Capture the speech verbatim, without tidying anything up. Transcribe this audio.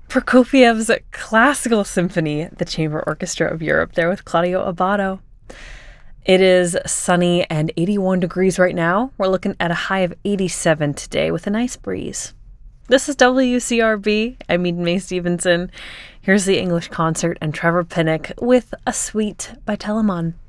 Prokofiev's Classical Symphony, the Chamber Orchestra of Europe, there with Claudio Abbado. It is sunny and eighty-one degrees right now. We're looking at a high of eighty-seven today with a nice breeze. This is W C R B. I'm Eden Mae Stevenson. Here's the English concert and Trevor Pinnock with A Suite by Telemann.